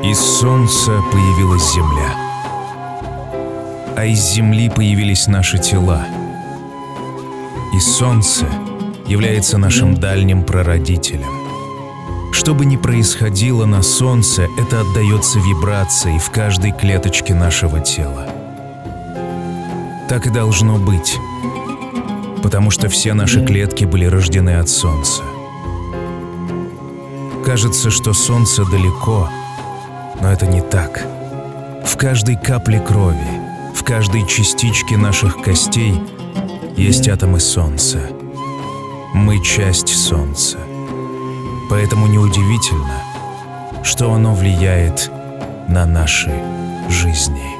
Из солнца появилась земля, а из земли появились наши тела. И солнце является нашим дальним прародителем. Что бы ни происходило на солнце, это отдается вибрацией в каждой клеточке нашего тела. Так и должно быть, потому что все наши клетки были рождены от солнца. Кажется, что солнце далеко, но это не так. В каждой капле крови, в каждой частичке наших костей есть атомы солнца. Мы часть солнца. Поэтому неудивительно, что оно влияет на наши жизни.